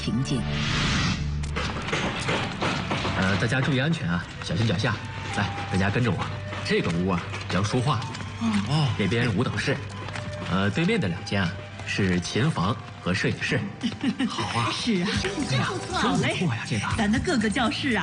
平静。 大家注意安全啊，小心脚下。来，大家跟着我。这个屋啊叫书画，那边舞蹈室，对面的2间啊是琴房和摄影室。好啊， 是啊，真不错，好嘞， 不错呀，这个。 咱的各个教室啊。